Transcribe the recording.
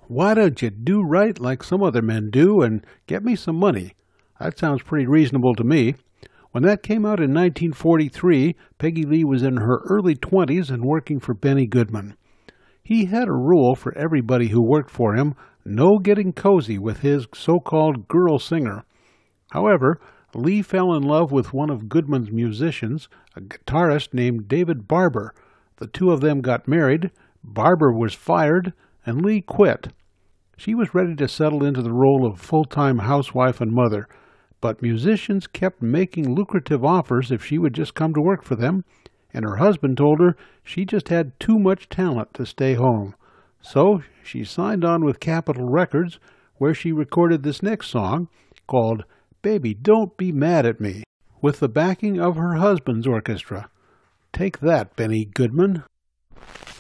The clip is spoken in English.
Why don't you do right like some other men do and get me some money? That sounds pretty reasonable to me. When that came out in 1943, Peggy Lee was in her early 20s and working for Benny Goodman. He had a rule for everybody who worked for him: no getting cozy with his so-called girl singer. However, Lee fell in love with one of Goodman's musicians, a guitarist named David Barber. The two of them got married, Barber was fired, and Lee quit. She was ready to settle into the role of full-time housewife and mother, but musicians kept making lucrative offers if she would just come to work for them, and her husband told her she just had too much talent to stay home. So she signed on with Capitol Records, where she recorded this next song called "Baby, Don't Be Mad at Me," with the backing of her husband's orchestra. Take that, Benny Goodman.